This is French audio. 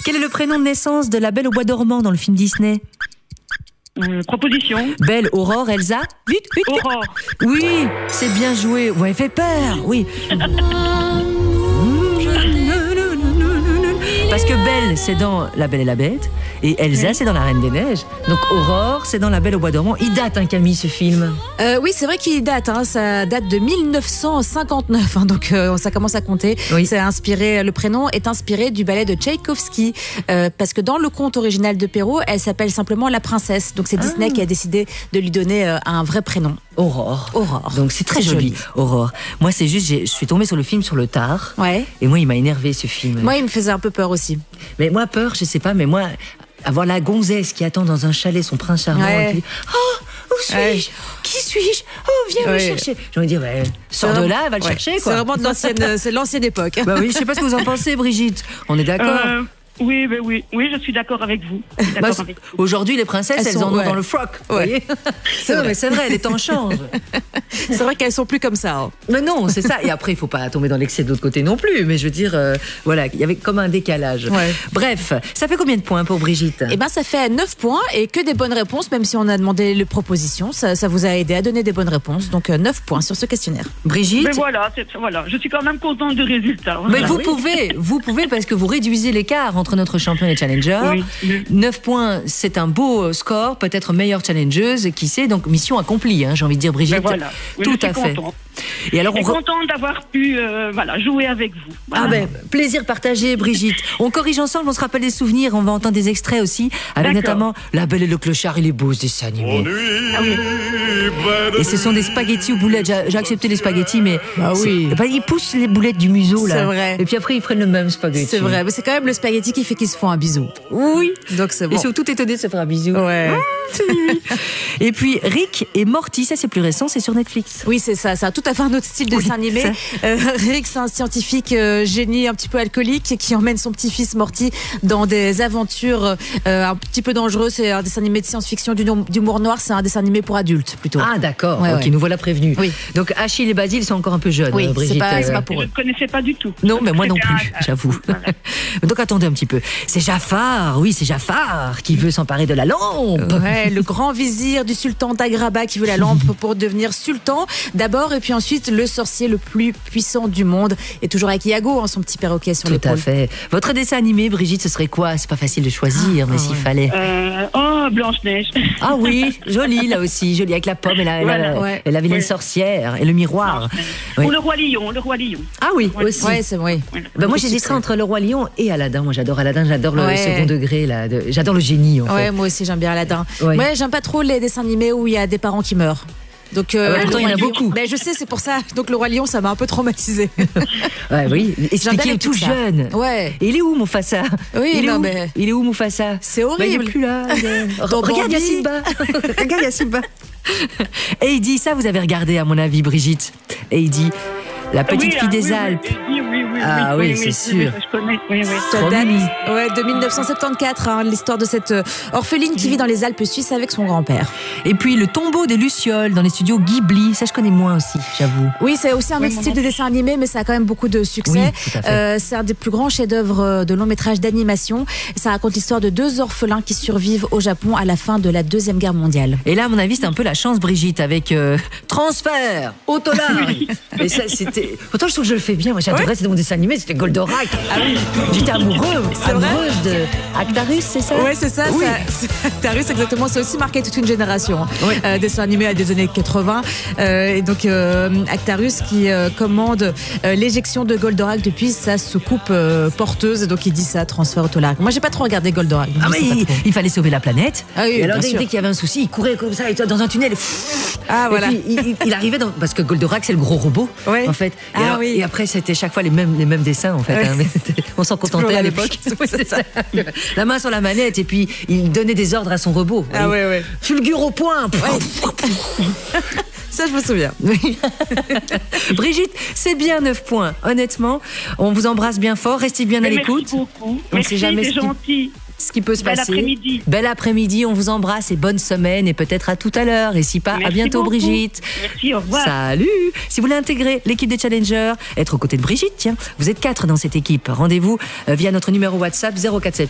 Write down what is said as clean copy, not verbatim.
Quel est le prénom de naissance de la Belle au bois dormant dans le film Disney? Proposition. Belle, Aurore, Elsa. Vite, vite. Aurore. Oui, c'est bien joué. Vous m'avez fait peur, oui. Parce que Belle, c'est dans La Belle et la Bête, et Elsa, c'est dans La Reine des Neiges. Donc Aurore, c'est dans La Belle au bois dormant. Il date, hein, Camille, ce film. Oui, c'est vrai qu'il date. Ça date de 1959, donc ça commence à compter. Oui. Le prénom est inspiré du ballet de Tchaïkovski, parce que dans le conte original de Perrault, elle s'appelle simplement la princesse. Donc c'est Disney qui a décidé de lui donner un vrai prénom. Aurore. Aurore. Donc c'est très joli, Aurore. Moi, c'est juste, je suis tombée sur le film sur le tard. Ouais. Et moi, il m'a énervé, ce film. Moi, il me faisait un peu peur aussi. Mais moi, peur, je sais pas, mais moi, avoir la gonzesse qui attend dans un chalet son prince charmant, Ouais. et puis, oh, où suis-je? Qui suis-je? Oh, viens me chercher. J'ai envie de dire, ouais, sors de là, va le chercher, quoi. C'est vraiment de l'ancienne époque. Bah oui, je sais pas ce que vous en pensez, Brigitte. On est d'accord? Oui, je suis d'accord avec vous. Aujourd'hui, les princesses, elles en ont dans le froc. Vous voyez? vrai. C'est vrai, les temps changent. C'est vrai qu'elles sont plus comme ça. Hein. Mais non, c'est ça. Et après, il faut pas tomber dans l'excès de l'autre côté non plus. Mais je veux dire, voilà, il y avait comme un décalage. Ouais. Bref, ça fait combien de points pour Brigitte? Eh ben, ça fait 9 points et que des bonnes réponses, même si on a demandé les propositions. Ça vous a aidé à donner des bonnes réponses. Donc 9 points sur ce questionnaire. Brigitte? Mais voilà, je suis quand même contente du résultat. Mais Voilà. vous pouvez parce que vous réduisez l'écart entre notre champion et challenger. Oui. 9 points, c'est un beau score, peut-être meilleure challengeuse, qui sait, donc mission accomplie, hein, j'ai envie de dire, Brigitte. Mais voilà. Oui, tout je suis à fait. contente. Et alors, Contente d'avoir pu jouer avec vous. Voilà. Ah ben, plaisir partagé, Brigitte. On corrige ensemble, on se rappelle des souvenirs, on va entendre des extraits aussi, avec D'accord. notamment La Belle et le Clochard, il est beau ce dessin animé. Et ce sont des spaghettis aux boulettes. J'ai accepté les spaghettis, mais Bah oui. ils poussent les boulettes du museau là. C'est vrai. Et puis après ils prennent le même spaghetti. C'est vrai, mais c'est quand même le spaghetti qui fait qu'ils se font un bisou. Oui. Donc c'est bon. Ils sont tout étonnés de se faire un bisou. Ouais. Et puis Rick et Morty, ça c'est plus récent, c'est sur Netflix. Oui, c'est ça. Ça a tout à fait un autre style de dessin animé. Rick, c'est un scientifique génie un petit peu alcoolique qui emmène son petit-fils Morty dans des aventures un petit peu dangereuses. C'est un dessin animé de science-fiction d'humour noir. C'est un dessin animé pour adultes plutôt. Ah d'accord, Ouais, ok, ouais. nous voilà prévenus. Oui. Donc Achille et Basile sont encore un peu jeunes, Oui, Brigitte. c'est pas pour Je eux. ne connaissais pas du tout. Non, mais moi non plus, C'était j'avoue. Voilà. Donc attendez un petit peu. C'est Jafar, oui, c'est Jafar qui veut s'emparer de la lampe. Ouais, le grand vizir du sultan d'Agraba qui veut la lampe pour devenir sultan d'abord, et puis ensuite le sorcier le plus puissant du monde, et toujours avec Iago, hein, son petit perroquet sur Tout l'épaule. à fait. Votre dessin animé, Brigitte, ce serait quoi? C'est pas facile de choisir, mais s'il fallait. Blanche-Neige. Ah oui, joli là aussi, joli avec la pomme et Ouais. la vilaine sorcière et le miroir. Oui. Ou le roi Lion. Ah oui, aussi. Ouais, c'est vrai. Ben moi j'hésiterais entre le roi lion et Aladdin. Moi j'adore Aladdin, j'adore le Ouais. second degré là, j'adore le génie en Ouais, fait. moi aussi j'aime bien Aladdin. Ouais. Moi j'aime pas trop les dessins animés où il y a des parents qui meurent. Donc, pourtant, il y en a beaucoup. Ben, je sais, c'est pour ça. Donc le roi lion, ça m'a un peu traumatisé. Ouais, oui, J'aime bien expliquez les tout Pixar. jeune. Ouais. Et il est où Mufasa? Oui, il est non, où mais- Il est où Mufasa? C'est Ben, il horrible. est plus là. Dans Regarde Bambi. Simba. Regarde Simba. Et il dit ça, vous avez regardé à mon avis, Brigitte. Et il dit la petite fille des Alpes. Oui, c'est sûr. Je connais, oui. Ça Trop date, mimi. de 1974, hein, l'histoire de cette orpheline qui vit dans les Alpes suisses avec son grand-père. Et puis le tombeau des Lucioles dans les studios Ghibli, ça je connais moins aussi, j'avoue. Oui, c'est aussi un autre style de dessin animé, mais ça a quand même beaucoup de succès. Oui, tout à fait. C'est un des plus grands chefs-d'œuvre de long métrage d'animation. Ça raconte l'histoire de 2 orphelins qui survivent au Japon à la fin de la Deuxième Guerre mondiale. Et là, à mon avis, c'était un peu la chance, Brigitte, avec transfert, autolargue. Et ça, c'était. Pourtant, je trouve que je le fais bien. Moi, j'adorais, c'était mon dessin animé, c'était Goldorak. Ah oui. J'étais amoureuse de Actarus, c'est ça? Ouais, c'est ça. Oui. Actarus, exactement. Ça a aussi marqué toute une génération. Oui. Dessin animé à des années 80. Et donc, Actarus qui commande l'éjection de Goldorak depuis sa soucoupe porteuse. Donc, il dit ça, transfert autolargue. Moi, j'ai pas trop regardé Goldorak. donc Ah, je mais sais pas trop. il fallait sauver la planète. Ah oui, et alors, bien dès sûr. qu'il y avait un souci, il courait comme ça, et toi, dans un tunnel. Ah, voilà. Et puis, il arrivait dans. Parce que Goldorak, c'est le gros robot, Ouais. en fait. Et, Ah, alors, oui. et après, c'était chaque fois les mêmes dessins, en fait. Ouais. Hein, mais on s'en contentait Toujours à la l'époque. même chose. C'est ça. La main sur la manette, et puis il donnait des ordres à son robot. Ah, ouais. Fulgure au point. Ça, je me souviens. Brigitte, c'est bien 9 points. Honnêtement, on vous embrasse bien fort. Restez bien à l'écoute. Merci beaucoup. On ne Merci, sait jamais c'est gentil. ce qui peut se Bel passer. après-midi. Bel après-midi. On vous embrasse et bonne semaine. Et peut-être à tout à l'heure. Et si pas, à Merci bientôt, beaucoup. Brigitte. Merci, au revoir. Salut. Si vous voulez intégrer l'équipe des Challengers, être aux côtés de Brigitte, tiens, vous êtes 4 dans cette équipe. Rendez-vous via notre numéro WhatsApp 04